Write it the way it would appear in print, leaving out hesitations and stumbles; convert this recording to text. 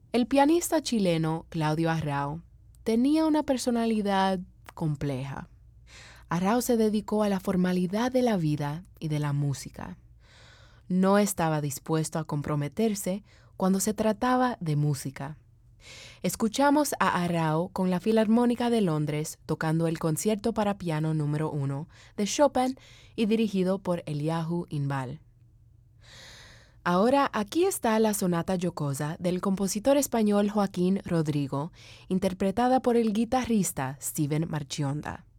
El pianista chileno Claudio Arrau tenía una personalidad compleja. Arrau se dedicó a la formalidad de la vida y de la música. No estaba dispuesto a comprometerse cuando se trataba de música. Escuchamos a Arrau con la Filarmónica de Londres tocando el concierto para piano número 1 de Chopin y dirigido por Eliahu Inbal. Ahora aquí está la sonata jocosa del compositor español Joaquín Rodrigo, interpretada por el guitarrista Steven Marchionda.